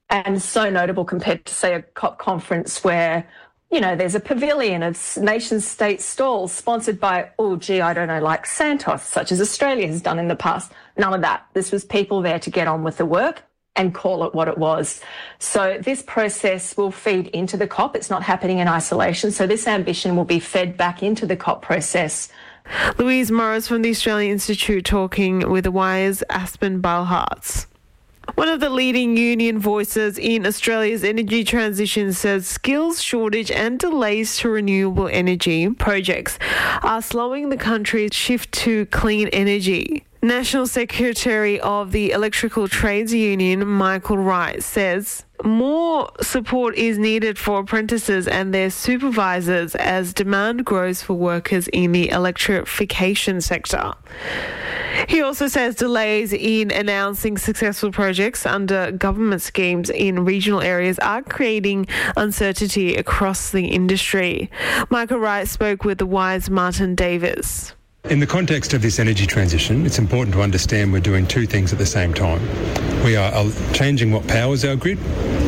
and so notable compared to, say, a COP conference where, you know, there's a pavilion of nation-state stalls sponsored by, like Santos, such as Australia has done in the past. None of that. This was people there to get on with the work and call it what it was. So this process will feed into the COP. It's not happening in isolation. So this ambition will be fed back into the COP process. Louise Morris from the Australian Institute talking with Wire's Aspen Balharts. One of the leading union voices in Australia's energy transition says skills shortage and delays to renewable energy projects are slowing the country's shift to clean energy. National Secretary of the Electrical Trades Union, Michael Wright, says more support is needed for apprentices and their supervisors as demand grows for workers in the electrification sector. He also says delays in announcing successful projects under government schemes in regional areas are creating uncertainty across the industry. Michael Wright spoke with the Wire's Martin Davis. In the context of this energy transition, it's important to understand we're doing two things at the same time. We are changing what powers our grid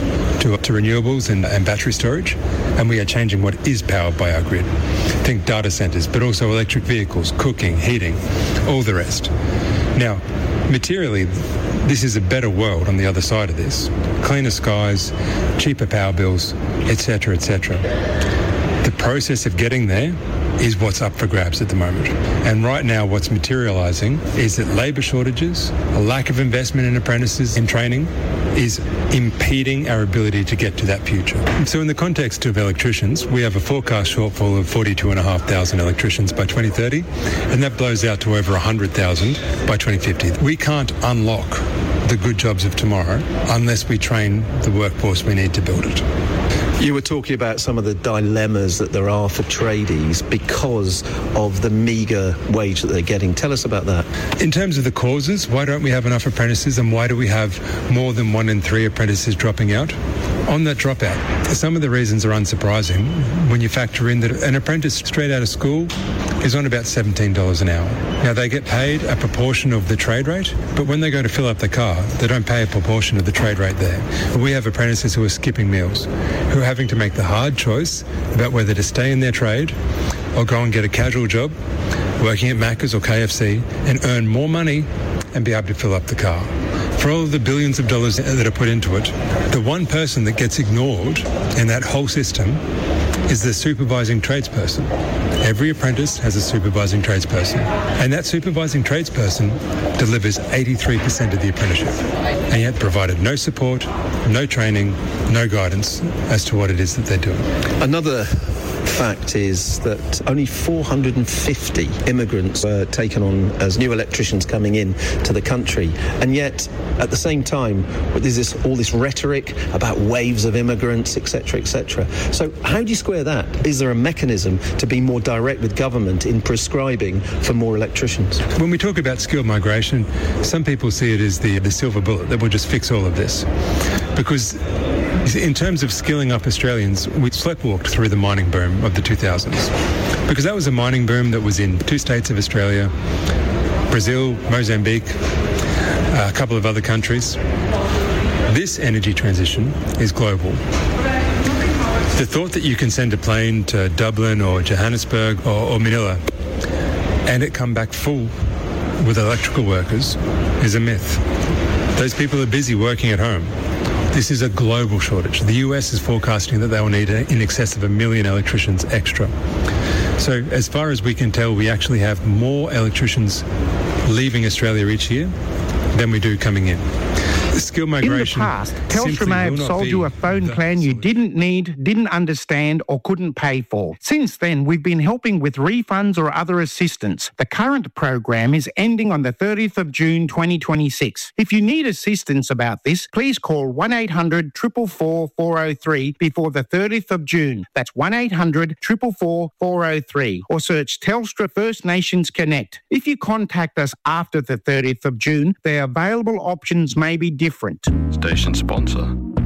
to renewables and battery storage, and we are changing what is powered by our grid. Think data centres, but also electric vehicles, cooking, heating, all the rest. Now, materially, this is a better world on the other side of this. Cleaner skies, cheaper power bills, etc., etc. The process of getting there is what's up for grabs at the moment. And right now what's materialising is that labour shortages, a lack of investment in apprentices in training is impeding our ability to get to that future. So in the context of electricians, we have a forecast shortfall of 42,500 electricians by 2030, and that blows out to over 100,000 by 2050. We can't unlock the good jobs of tomorrow unless we train the workforce we need to build it. You were talking about some of the dilemmas that there are for tradies because of the meagre wage that they're getting. Tell us about that. In terms of the causes, why don't we have enough apprentices and why do we have more than 1 in 3 apprentices dropping out? On that dropout, some of the reasons are unsurprising when you factor in that an apprentice straight out of school is on about $17 an hour. Now, they get paid a proportion of the trade rate, but when they go to fill up the car, they don't pay a proportion of the trade rate there. We have apprentices who are skipping meals, who are having to make the hard choice about whether to stay in their trade or go and get a casual job, working at Macca's or KFC, and earn more money and be able to fill up the car. For all of the billions of dollars that are put into it, the one person that gets ignored in that whole system is the supervising tradesperson. Every apprentice has a supervising tradesperson, and that supervising tradesperson delivers 83% of the apprenticeship, and yet provided no support, no training, no guidance as to what it is that they're doing. Another fact is that only 450 immigrants were taken on as new electricians coming in to the country, and yet at the same time there's all this rhetoric about waves of immigrants, etc., etc. So how do you square that? Is there a mechanism to be more direct with government in prescribing for more electricians? When we talk about skilled migration, some people see it as the silver bullet that will just fix all of this, because in terms of skilling up Australians, we sleptwalked through the mining boom of the 2000s, because that was a mining boom that was in 2 states of Australia, Brazil, Mozambique, a couple of other countries. This energy transition is global. The thought that you can send a plane to Dublin or Johannesburg or Manila and it come back full with electrical workers is a myth. Those people are busy working at home. This is a global shortage. The US is forecasting that they will need in excess of 1 million electricians extra. So as far as we can tell, we actually have more electricians leaving Australia each year than we do coming in. Skill migration. In the past, Telstra may have sold you a phone plan you didn't need, didn't understand, or couldn't pay for. Since then, we've been helping with refunds or other assistance. The current program is ending on the 30th of June 2026. If you need assistance about this, please call 1800 444 403 before the 30th of June. That's 1800 444 403, or search Telstra First Nations Connect. If you contact us after the 30th of June, the available options may be different. Station sponsor.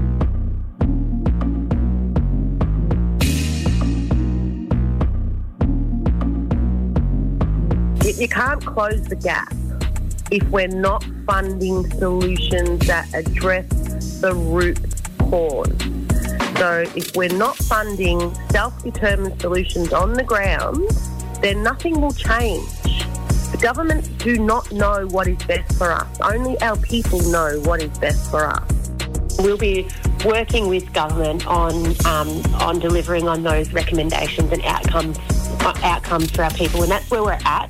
You can't close the gap if we're not funding solutions that address the root pause. So if we're not funding self-determined solutions on the ground, then nothing will change. The governments do not know what is best for us. Only our people know what is best for us. We'll be working with government on delivering on those recommendations and outcomes for our people, and that's where we're at.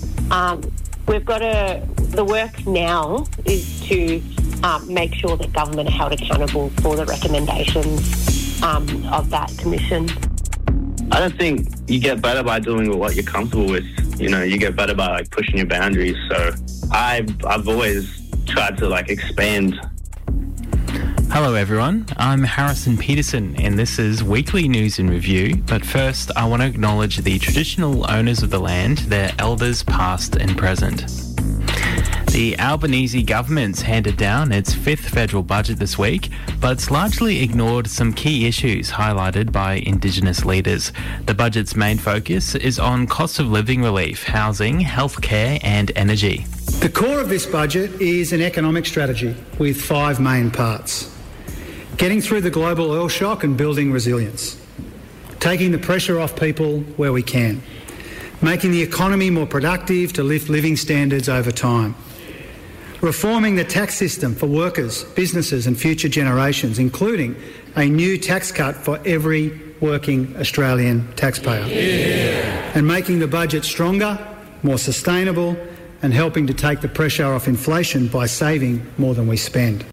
The work now is to make sure that government are held accountable for the recommendations of that commission. I don't think you get better by doing what you're comfortable with. You know, you get better by pushing your boundaries. So I've always tried to expand. Hello everyone, I'm Harrison Peterson and this is Weekly News in Review. But first, I want to acknowledge the traditional owners of the land, their elders past and present. The Albanese government's handed down its fifth federal budget this week, but it's largely ignored some key issues highlighted by Indigenous leaders. The budget's main focus is on cost of living relief, housing, healthcare and energy. The core of this budget is an economic strategy with 5 main parts. Getting through the global oil shock and building resilience. Taking the pressure off people where we can. Making the economy more productive to lift living standards over time. Reforming the tax system for workers, businesses and future generations, including a new tax cut for every working Australian taxpayer. Yeah. And making the budget stronger, more sustainable and helping to take the pressure off inflation by saving more than we spend.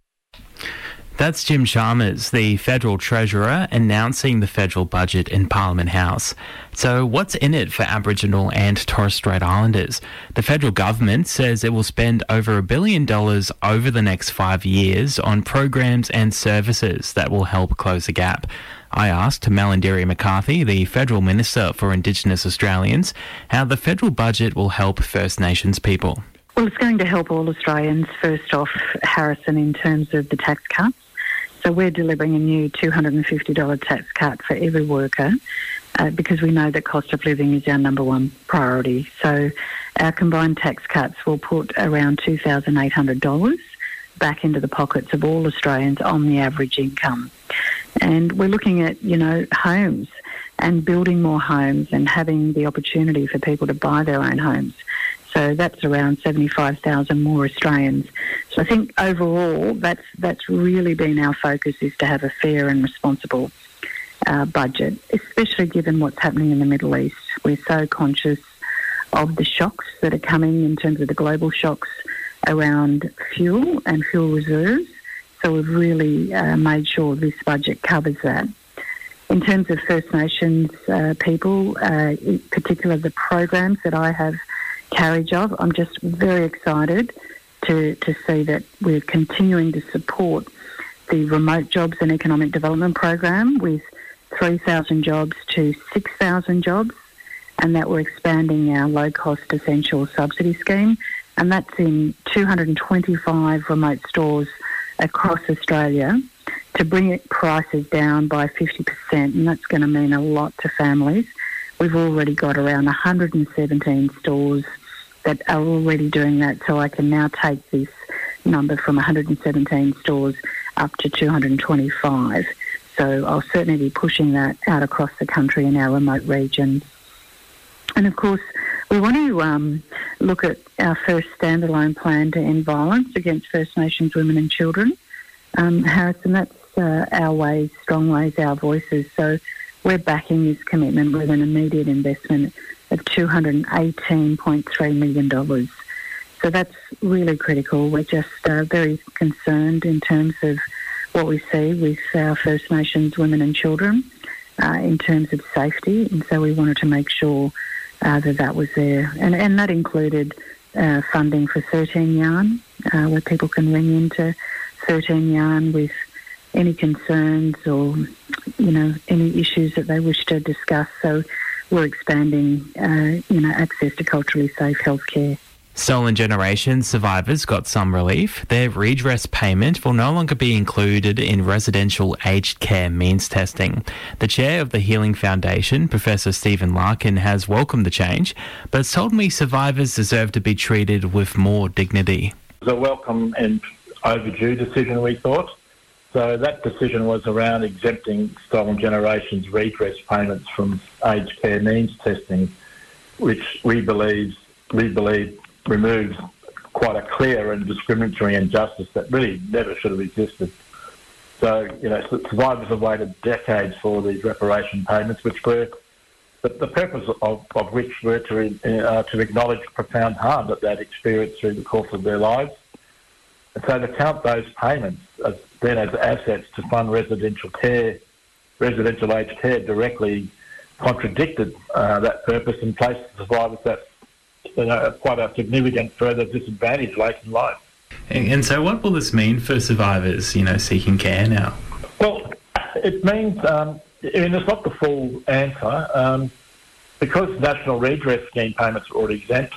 That's Jim Chalmers, the Federal Treasurer, announcing the federal budget in Parliament House. So what's in it for Aboriginal and Torres Strait Islanders? The federal government says it will spend over $1 billion over the next 5 years on programs and services that will help close the gap. I asked Malarndirri McCarthy, the Federal Minister for Indigenous Australians, how the federal budget will help First Nations people. Well, it's going to help all Australians. First off, Harrison, in terms of the tax cuts. So we're delivering a new $250 tax cut for every worker because we know that cost of living is our number one priority. So our combined tax cuts will put around $2,800 back into the pockets of all Australians on the average income. And we're looking at, homes and building more homes and having the opportunity for people to buy their own homes. So that's around 75,000 more Australians. So I think overall that's really been our focus, is to have a fair and responsible budget, especially given what's happening in the Middle East. We're so conscious of the shocks that are coming in terms of the global shocks around fuel and fuel reserves. So we've really made sure this budget covers that. In terms of First Nations people, in particular the programs that I have carriage of, I'm just very excited to see that we're continuing to support the Remote Jobs and Economic Development Program with 3,000 jobs to 6,000 jobs, and that we're expanding our low-cost essential subsidy scheme, and that's in 225 remote stores across Australia to bring prices down by 50%, and that's going to mean a lot to families. We've already got around 117 stores that are already doing that, so I can now take this number from 117 stores up to 225. So I'll certainly be pushing that out across the country in our remote regions. And of course, we want to look at our first standalone plan to end violence against First Nations women and children. Harrison, that's our ways, strong ways, our voices. So we're backing this commitment with an immediate investment of $218.3 million. So that's really critical. We're just very concerned in terms of what we see with our First Nations women and children in terms of safety. And so we wanted to make sure that was there. And that included funding for 13 Yarn, where people can ring into 13 Yarn with any concerns or, any issues that they wish to discuss. So we're expanding, access to culturally safe healthcare. Stolen Generations survivors got some relief. Their redress payment will no longer be included in residential aged care means testing. The chair of the Healing Foundation, Professor Stephen Larkin, has welcomed the change, but has told me survivors deserve to be treated with more dignity. It was a welcome and overdue decision, we thought. So that decision was around exempting Stolen Generations redress payments from aged care means testing, which we believe removes quite a clear and discriminatory injustice that really never should have existed. So, survivors have waited decades for these reparation payments, which were the purpose of which were to acknowledge profound harm that they'd experienced through the course of their lives. And so to count those payments as assets to fund residential aged care directly contradicted that purpose and placed survivors at quite a significant further disadvantage late in life. And so what will this mean for survivors, seeking care now? Well, it means, it's not the full answer. Because National Redress Scheme payments were already exempt,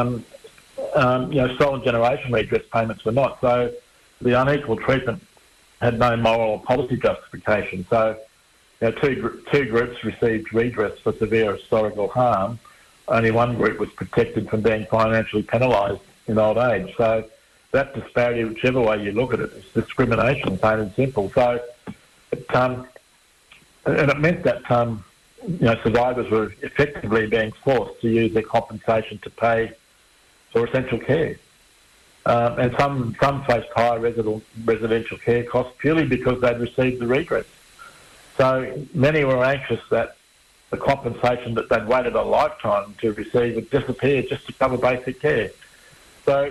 Stolen Generation redress payments were not. So the unequal treatment had no moral or policy justification. So two groups received redress for severe historical harm. Only one group was protected from being financially penalised in old age. So that disparity, whichever way you look at it, is discrimination, plain and simple. So it meant that survivors were effectively being forced to use their compensation to pay for essential care. And some faced higher residential care costs purely because they'd received the redress. So many were anxious that the compensation that they'd waited a lifetime to receive would disappear just to cover basic care. So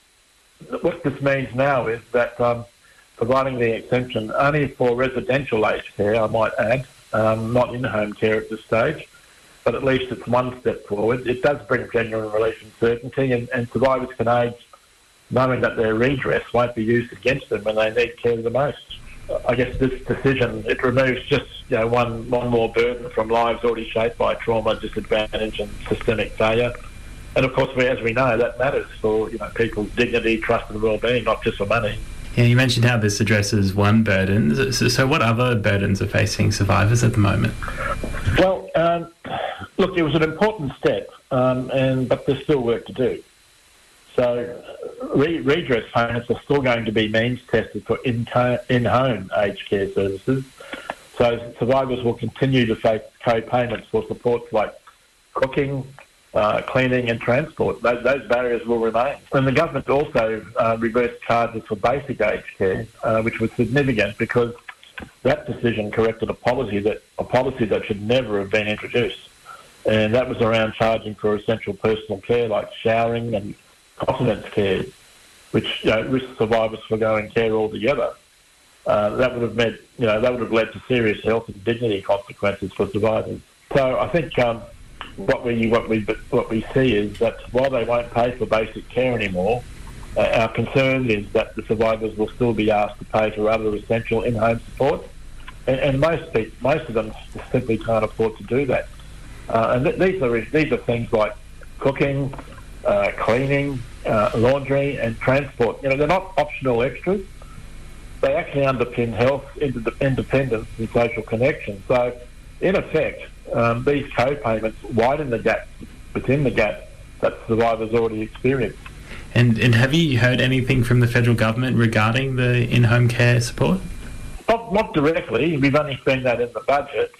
what this means now is that providing the exemption only for residential aged care, I might add, not in-home care at this stage, but at least it's one step forward. It does bring genuine relief and certainty, and survivors can age knowing that their redress won't be used against them when they need care the most. I guess this decision, it removes just one more burden from lives already shaped by trauma, disadvantage and systemic failure. And of course, as we know, that matters for people's dignity, trust and well-being, not just for money. Yeah, you mentioned how this addresses one burden. So what other burdens are facing survivors at the moment? Well, look, it was an important step, but there's still work to do. So redress payments are still going to be means tested for in-home aged care services. So survivors will continue to face co-payments for supports like cooking, cleaning and transport. Those barriers will remain. And the government also reversed charges for basic aged care, which was significant because that decision corrected a policy that should never have been introduced. And that was around charging for essential personal care like showering and continence care, which risked survivors forgoing care altogether. That would have led to serious health and dignity consequences for survivors. So I think what we see is that while they won't pay for basic care anymore, our concern is that the survivors will still be asked to pay for other essential in-home support, and most of them simply can't afford to do that. And these are things like cooking, cleaning, laundry, and transport. They're not optional extras. They actually underpin health, independence, and social connection. So, in effect, these co-payments widen the gap within the gap that survivors already experience. And have you heard anything from the federal government regarding the in-home care support? Not directly. We've only seen that in the budget.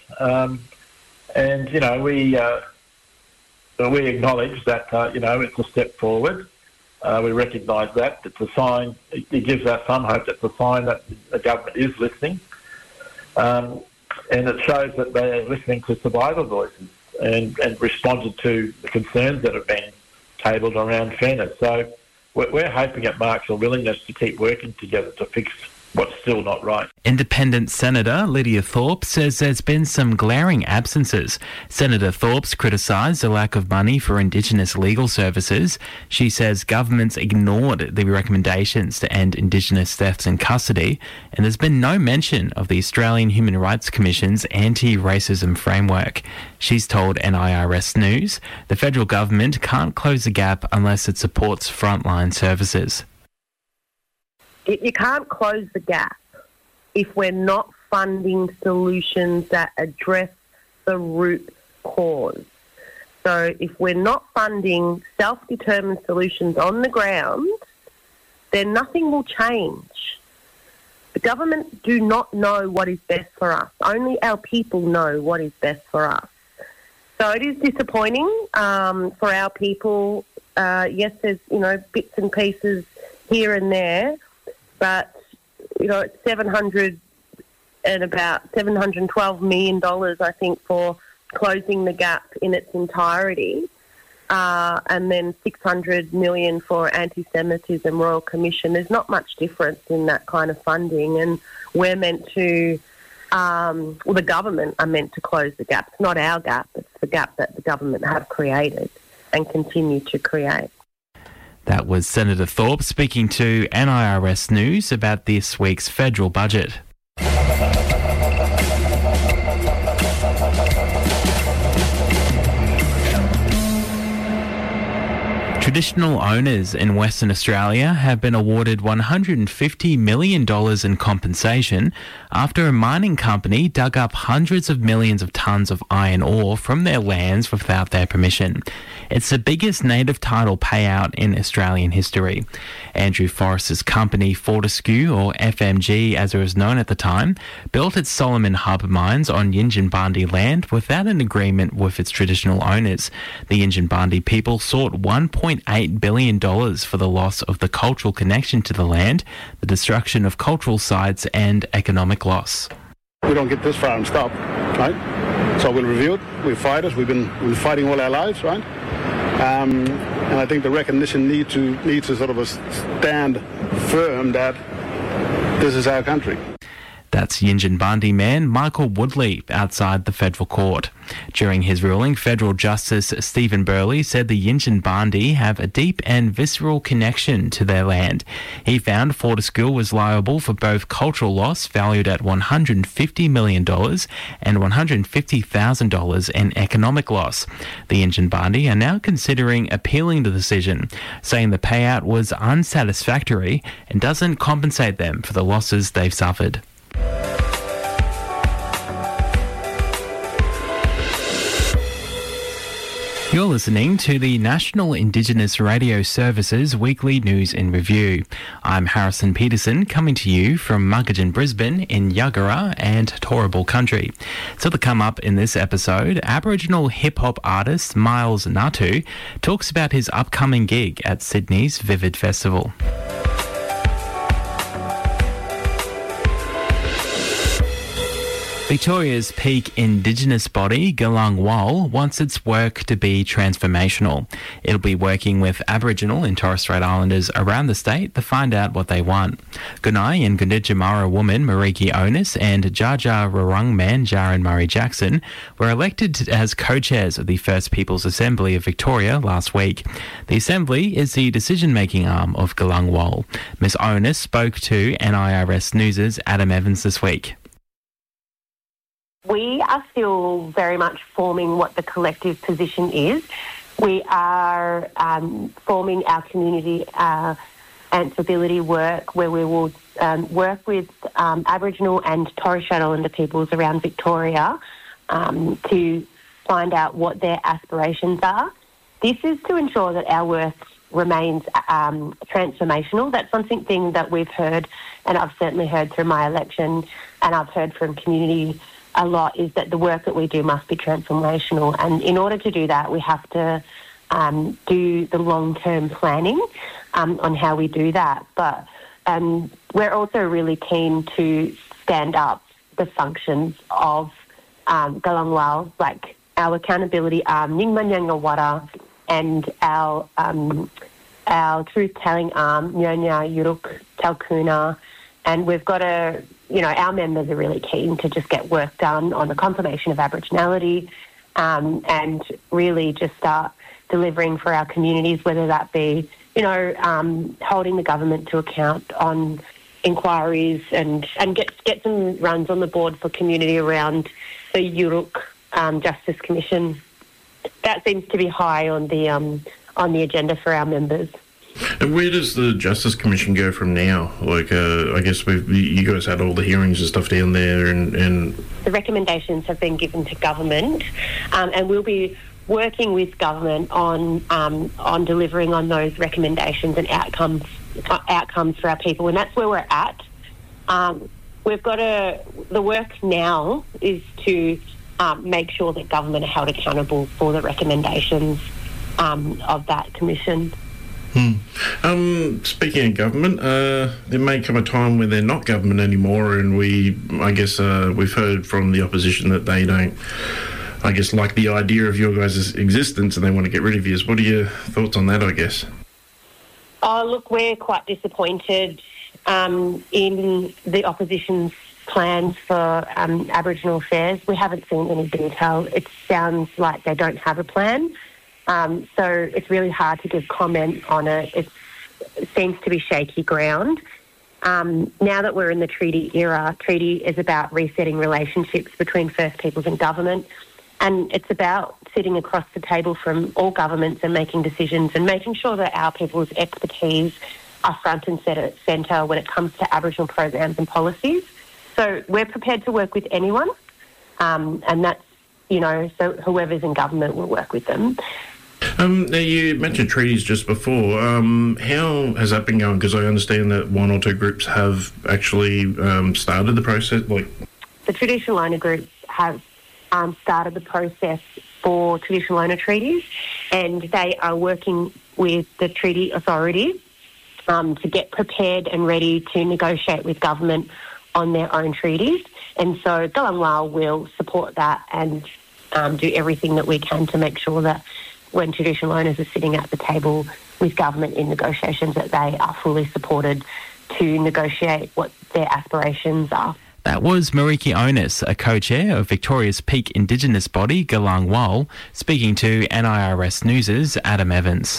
We acknowledge that, it's a step forward. We recognise that. It's a sign. It gives us some hope. It's a sign that the government is listening. And it shows that they're listening to survivor voices and responded to the concerns that have been tabled around fairness. So we're hoping it marks a willingness to keep working together to fix what's still not right. Independent Senator Lydia Thorpe says there's been some glaring absences. Senator Thorpe's criticised the lack of money for Indigenous legal services. She says governments ignored the recommendations to end Indigenous thefts in custody, and there's been no mention of the Australian Human Rights Commission's anti-racism framework. She's told NIRS News the federal government can't close the gap unless it supports frontline services. You can't close the gap if we're not funding solutions that address the root cause. So if we're not funding self-determined solutions on the ground, then nothing will change. The government do not know what is best for us. Only our people know what is best for us. So it is disappointing for our people. Yes, there's, bits and pieces here and there, but, it's about $712 million, I think, for closing the gap in its entirety. And then $600 million for anti-Semitism Royal Commission. There's not much difference in that kind of funding, and we're meant to, the government are meant to close the gap. It's not our gap, it's the gap that the government have created and continue to create. That was Senator Thorpe speaking to NIRS News about this week's federal budget. Traditional owners in Western Australia have been awarded $150 million in compensation after a mining company dug up hundreds of millions of tonnes of iron ore from their lands without their permission. It's the biggest native title payout in Australian history. Andrew Forrest's company Fortescue, or FMG as it was known at the time, built its Solomon Hub mines on Yinginbandi land without an agreement with its traditional owners. The Yinginbandi people sought $1.8 billion for the loss of the cultural connection to the land, the destruction of cultural sites and economic loss. We don't get this far and stop, right? So we'll review it. We're fighters. We've been fighting all our lives, right? And I think the recognition needs to sort of stand firm that this is our country. That's Yinginbandi man Michael Woodley outside the federal court. During his ruling, Federal Justice Stephen Burley said the Yinginbandi have a deep and visceral connection to their land. He found Fortescue was liable for both cultural loss valued at $150 million and $150,000 in economic loss. The Yinginbandi are now considering appealing the decision, saying the payout was unsatisfactory and doesn't compensate them for the losses they've suffered. You're listening to the National Indigenous Radio Service's weekly news in review. I'm Harrison Peterson, coming to you from Muggadjin, Brisbane in Yuggera and Turrbal country. So to come up in this episode, Aboriginal hip-hop artist Miles Natu talks about his upcoming gig at Sydney's Vivid Festival. Victoria's peak Indigenous body, Galang Wal, wants its work to be transformational. It'll be working with Aboriginal and Torres Strait Islanders around the state to find out what they want. Gunai and Gunditjmara woman Mariki Onus and Jaja Rurung man Jaron Murray Jackson were elected as co-chairs of the First Peoples Assembly of Victoria last week. The Assembly is the decision-making arm of Galang Wal. Ms Onus spoke to NIRS News' Adam Evans this week. We are still very much forming what the collective position is. We are forming our community answerability work where we will work with Aboriginal and Torres Strait Islander peoples around Victoria to find out what their aspirations are. This is to ensure that our work remains transformational. That's something that we've heard, and I've certainly heard through my election, and I've heard from community a lot, is that the work that we do must be transformational. And in order to do that, we have to do the long-term planning on how we do that. But we're also really keen to stand up the functions of Galang Wal, like our accountability arm, Nyingma Wada, and our truth-telling arm, Nyonya Yuruk Talkuna. And we've got our members are really keen to just get work done on the confirmation of Aboriginality and really just start delivering for our communities, whether that be, holding the government to account on inquiries and get some runs on the board for community around the Yuruk Justice Commission. That seems to be high on the agenda for our members. And where does the Justice Commission go from now? I guess you guys had all the hearings and stuff down there, and the recommendations have been given to government, and we'll be working with government on delivering on those recommendations and outcomes for our people, and that's where we're at. The work now is to make sure that government are held accountable for the recommendations of that commission. Speaking of government, there may come a time when they're not government anymore, and we've heard from the opposition that they don't, like the idea of your guys' existence and they want to get rid of you. What are your thoughts on that, I guess? Oh, look, we're quite disappointed in the opposition's plans for Aboriginal affairs. We haven't seen any detail. It sounds like they don't have a plan. So it's really hard to give comment on it. It seems to be shaky ground. Now that we're in the treaty era, treaty is about resetting relationships between First Peoples and government, and it's about sitting across the table from all governments and making decisions and making sure that our people's expertise are front and centre when it comes to Aboriginal programs and policies. So we're prepared to work with anyone, and that's, so whoever's in government will work with them. Now, you mentioned treaties just before. How has that been going? Because I understand that one or two groups have actually started the process. The traditional owner groups have started the process for traditional owner treaties, and they are working with the treaty authority to get prepared and ready to negotiate with government on their own treaties. And so Galangwal will support that and do everything that we can to make sure that when traditional owners are sitting at the table with government in negotiations, that they are fully supported to negotiate what their aspirations are. That was Mariki Onus, a co-chair of Victoria's peak Indigenous body, Galangwal, speaking to NIRS News' Adam Evans.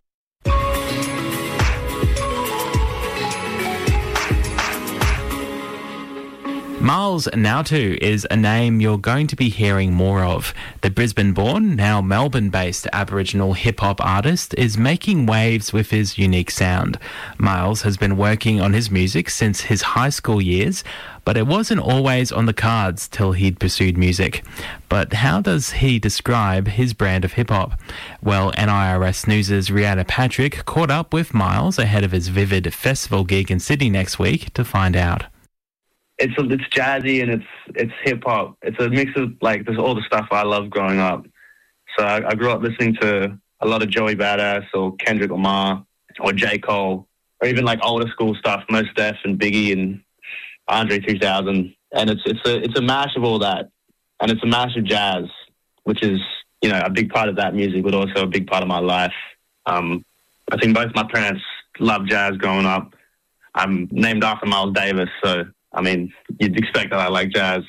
Miles Nautu is a name you're going to be hearing more of. The Brisbane-born, now Melbourne-based Aboriginal hip-hop artist is making waves with his unique sound. Miles has been working on his music since his high school years, but it wasn't always on the cards till he'd pursued music. But how does he describe his brand of hip-hop? Well, NIRS News' Rihanna Patrick caught up with Miles ahead of his Vivid Festival gig in Sydney next week to find out. It's jazzy and it's hip hop. It's a mix of there's all the stuff I loved growing up. So I grew up listening to a lot of Joey Badass or Kendrick Lamar or J. Cole, or even older school stuff, Mos Def and Biggie and Andre 3000. And it's a mash of all that, and it's a mash of jazz, which is a big part of that music, but also a big part of my life. I think both my parents loved jazz growing up. I'm named after Miles Davis, so. I mean, you'd expect that I like jazz.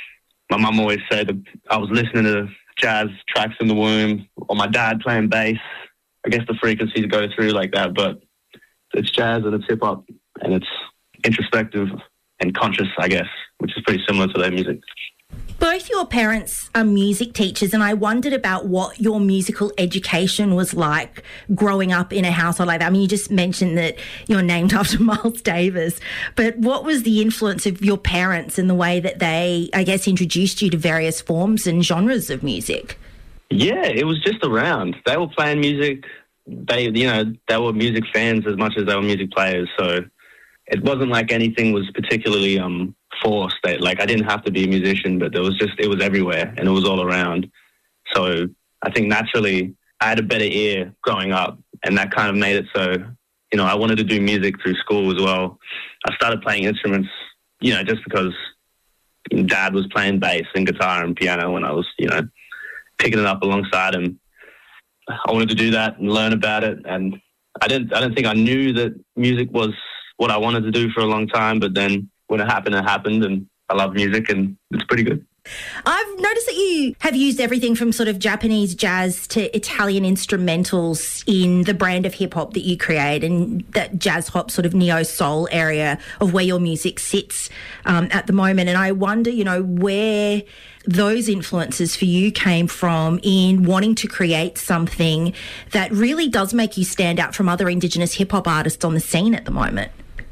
My mum always said that I was listening to jazz tracks in the womb, or my dad playing bass. I guess the frequencies go through like that, but it's jazz and it's hip-hop, and it's introspective and conscious, I guess, which is pretty similar to their music. Both your parents are music teachers, and I wondered about what your musical education was like growing up in a household like that. I mean, you just mentioned that you're named after Miles Davis, but what was the influence of your parents and the way that they, I guess, introduced you to various forms and genres of music? Yeah, it was just around. They were playing music. They were music fans as much as they were music players, so it wasn't like anything was particularly forced. I didn't have to be a musician, but it was everywhere and it was all around. So I think naturally I had a better ear growing up, and that kind of made it so, I wanted to do music through school as well. I started playing instruments, just because Dad was playing bass and guitar and piano when I was, picking it up alongside him. I wanted to do that and learn about it, and I didn't think I knew that music was what I wanted to do for a long time, but then when it happened, and I love music, and it's pretty good. I've noticed that you have used everything from sort of Japanese jazz to Italian instrumentals in the brand of hip-hop that you create, and that jazz hop sort of neo-soul area of where your music sits at the moment. And I wonder, where those influences for you came from in wanting to create something that really does make you stand out from other Indigenous hip-hop artists on the scene at the moment.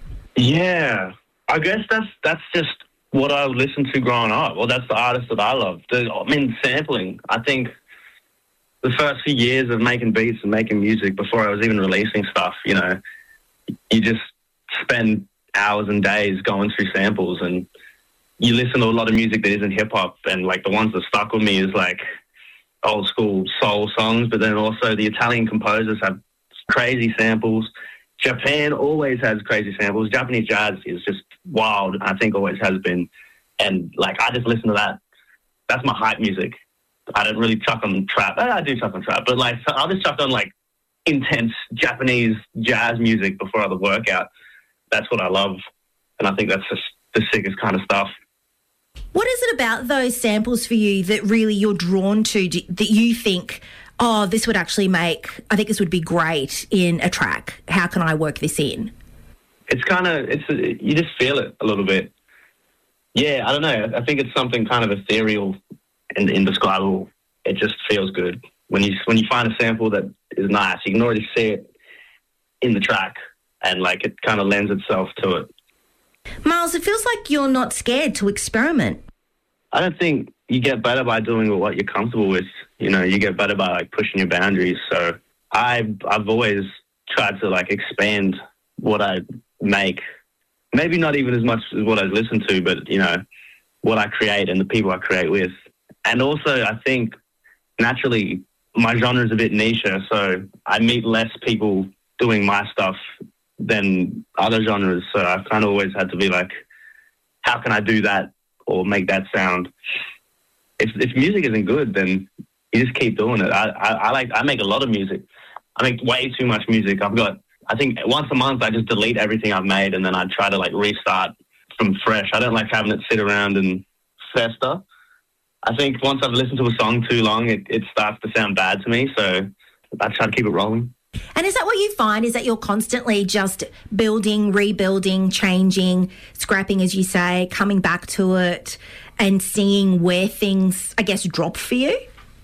Yeah, I guess that's just what I listened to growing up. Well, that's the artist that I love. Sampling. I think the first few years of making beats and making music before I was even releasing stuff, you just spend hours and days going through samples, and you listen to a lot of music that isn't hip-hop, and like the ones that stuck with me is like old school soul songs, but then also the Italian composers have crazy samples. Japan always has crazy samples. Japanese jazz is just wild, I think always has been. And like, I just listen to that. That's my hype music. I don't really chuck on trap. I do chuck on trap, but like, I'll just chuck on like intense Japanese jazz music before the workout. That's what I love. And I think that's just the sickest kind of stuff. What is it about those samples for you that really you're drawn to, that you think, oh, this would actually I think this would be great in a track. How can I work this in? You just feel it a little bit. Yeah, I don't know. I think it's something kind of ethereal and indescribable. It just feels good. When you find a sample that is nice, you can already see it in the track, and like it kind of lends itself to it. Miles, it feels like you're not scared to experiment. I don't think you get better by doing what you're comfortable with. You know, you get better by like pushing your boundaries. So I've always tried to like expand what I make. Maybe not even as much as what I listen to, but you know, what I create and the people I create with. And also, I think naturally my genre is a bit niche, so I meet less people doing my stuff than other genres. So I've kind of always had to be like, how can I do that or make that sound? If music isn't good, then you just keep doing it. I make a lot of music. I make way too much music. I think once a month I just delete everything I've made, and then I try to like restart from fresh. I don't like having it sit around and fester. I think once I've listened to a song too long, it starts to sound bad to me. So I try to keep it rolling. And is that what you find, is that you're constantly just building, rebuilding, changing, scrapping, as you say, coming back to it and seeing where things, I guess, drop for you?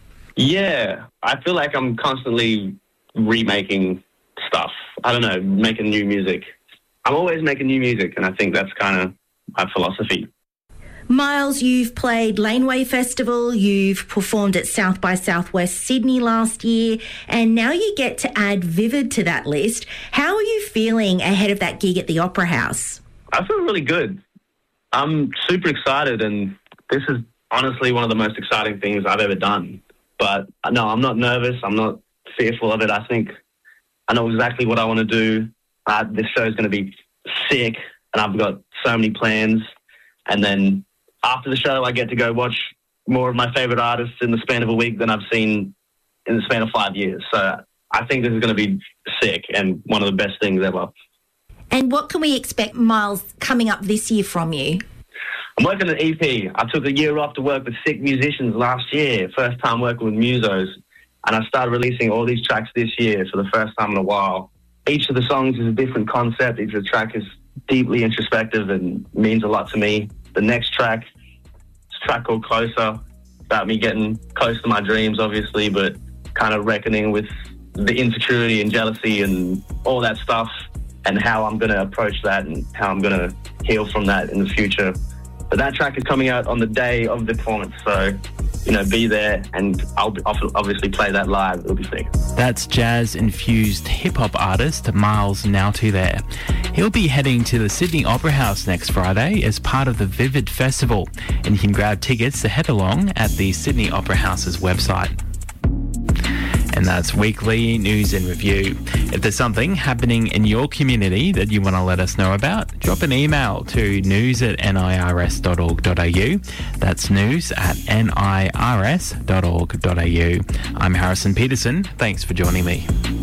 Yeah. I feel like I'm constantly remaking stuff. I don't know, making new music. I'm always making new music, and I think that's kind of my philosophy. Miles, you've played Laneway Festival, you've performed at South by Southwest Sydney last year, and now you get to add Vivid to that list. How are you feeling ahead of that gig at the Opera House? I feel really good. I'm super excited, and this is honestly one of the most exciting things I've ever done. But no, I'm not nervous. I'm not fearful of it. I think I know exactly what I want to do. This show is going to be sick, and I've got so many plans. And then after the show, I get to go watch more of my favourite artists in the span of a week than I've seen in the span of 5 years. So I think this is going to be sick and one of the best things ever. And what can we expect, Miles, coming up this year from you? I'm working on an EP. I took a year off to work with sick musicians last year, first time working with musos. And I started releasing all these tracks this year for the first time in a while. Each of the songs is a different concept. Each of the track is deeply introspective and means a lot to me. The next track is a track called Closer, about me getting close to my dreams, obviously, but kind of reckoning with the insecurity and jealousy and all that stuff, and how I'm going to approach that and how I'm going to heal from that in the future. But that track is coming out on the day of the performance, so, you know, be there, and I'll obviously play that live. It'll be sick. That's jazz-infused hip-hop artist Miles Naughty there. He'll be heading to the Sydney Opera House next Friday as part of the Vivid Festival, and you can grab tickets to head along at the Sydney Opera House's website. And that's Weekly News and Review. If there's something happening in your community that you want to let us know about, drop an email to news@nirs.org.au. That's news@nirs.org.au. I'm Harrison Peterson. Thanks for joining me.